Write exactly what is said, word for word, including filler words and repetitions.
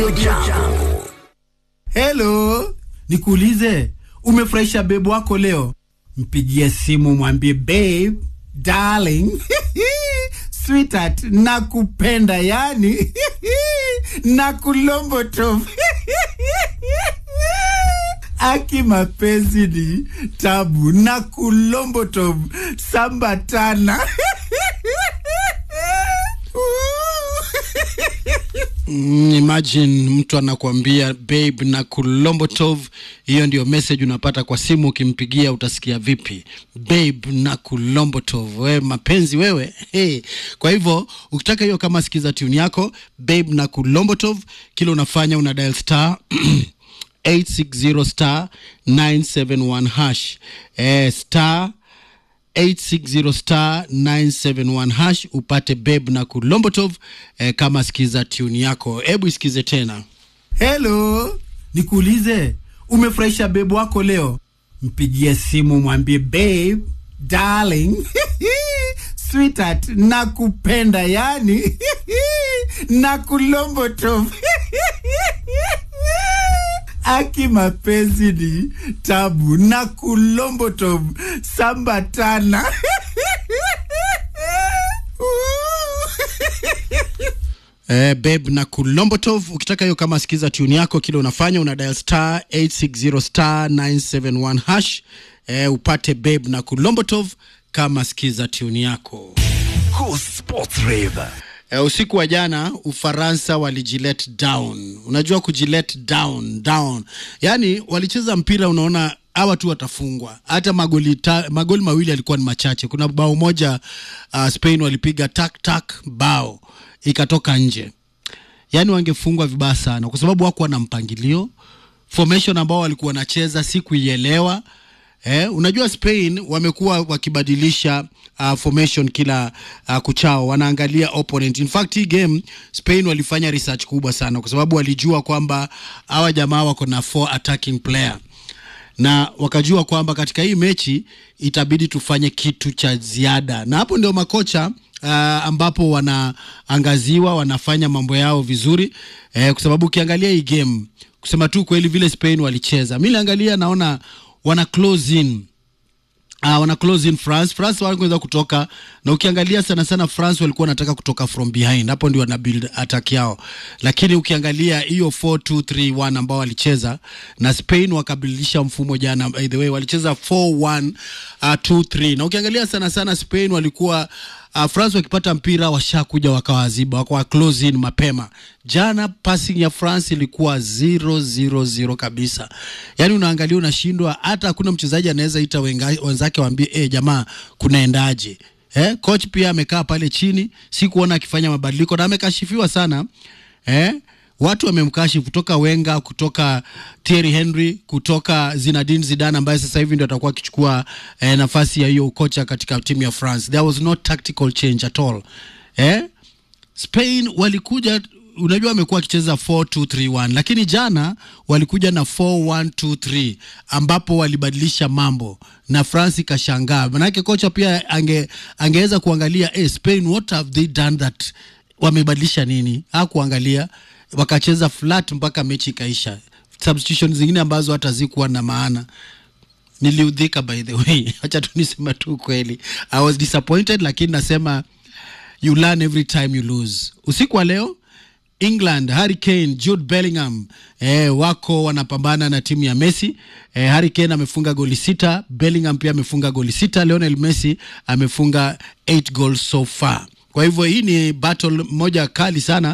Radio Jambo. Hello, nikuulize, umefurahisha babe wako leo? Mpigie simu mwambie babe, darling, sweetheart, nakupenda yani, nakulombo tu. Aki mapenzi ni tabu, nakulombo tu, sambatana. Mm, imagine mtu anakuambia babe na kulombotov. Hiyo ndio message unapata kwa simu. Ukimpigia utasikia vipi? Babe na kulombotov. Wewe mapenzi wewe. Hey. Kwa hivyo ukitaka hiyo, kama sikiza tune yako babe na kulombotov, kile unafanya una dial star eight six zero star nine seven one hash. Eh, star eight six zero star nine seven one hash upate babe na kulombotov. Eh, kama sikiza tune yako. Hebu isikize tena. Hello, nikuulize, umefurahisha babe wako leo? Mpigie simu mwambie babe, darling, sweetheart, nakupenda yani, nakulomboto. Aki mapenzi ni tabu, nakulomboto, sambatana. Eh, babe na kulombotov. Ukitaka hiyo, kama sikiza tune yako, kile unafanya una dial star eight six zero star nine seven one hash. Eh, upate babe na kulombotov kama sikiza tune yako. Cool Sports Rave. Eh, usiku wa jana Ufaransa walijilet down. Unajua kujilet down, down. Yaani walicheza mpira, unaona hawa tu watafungwa. Hata magoli ta, magoli mawili yalikuwa ni machache. Kuna bao moja uh, Spain walipiga tak tak bao ikatoka nje. Yaani wangefungwa vibaya sana kwa sababu hawakuwa na mpangilio. Formation ambao walikuwa wanacheza si kuielewa. Eh, unajua Spain wamekuwa wakibadilisha uh, formation kila uh, kuchao, wanaangalia opponent. In fact, hii game Spain walifanya research kubwa sana kwa sababu walijua kwamba hawa jamaa wako na four attacking player. Na wakajua kwamba katika hii mechi itabidi tufanye kitu cha ziada. Na hapo ndio makocha uh, ambapo wanaangaziwa, wanafanya mambo yao vizuri. Eh, kwa sababu ukiangalia hii game, kusema tu kweli vile Spain walicheza, mimi naangalia naona wana close in. Uh, wana close in France. France walikuwa kutoka, na ukiangalia sana sana France walikuwa wanataka kutoka from behind. Hapo ndio wana build attack yao. Lakini ukiangalia hiyo four two three one ambao walicheza, na Spain wakabadilisha mfumo jana, by the way walicheza four one two three. Na ukiangalia sana sana Spain walikuwa Uh, France wakipata mpira washakuja wakawaziba, wakawa close in mapema. Jana passing ya France ilikuwa zero zero zero kabisa. Yaani unaangalia unashindwa, hata hakuna mchezaji anaweza ita wenzake waambie eh, jamaa kunaendaje. Eh, coach pia amekaa pale chini, si kuona akifanya mabadiliko, na amekashifiwa sana. Eh, watu wamemkashifu kutoka Wenger, kutoka Thierry Henry, kutoka Zinedine Zidane ambaye sasa hivi ndio atakuwa akichukua eh, nafasi ya hiyo kocha katika timu ya France. There was no tactical change at all. Eh? Spain walikuja, unajua wamekuwa wakicheza four two three one, lakini jana walikuja na four one two three ambapo walibadilisha mambo na France kashangaa. Manake kocha pia ange angeweza kuangalia eh, Spain what have they done that wamebadilisha nini? Hakuangalia, wakacheza flat mpaka mechi kaisha. Substitution zingine ambazo hata zikuwa na maana. Niliudhika by the way. Acha tu nisema tu kweli. I was disappointed, lakini nasema you learn every time you lose. Usiku wa leo England, Harry Kane, Jude Bellingham eh, wako wanapambana na timu ya Messi. Eh, Harry Kane amefunga goli sita, Bellingham pia amefunga goli sita, Lionel Messi amefunga eight goals so far. Kwa hivyo hii ni battle moja kali sana.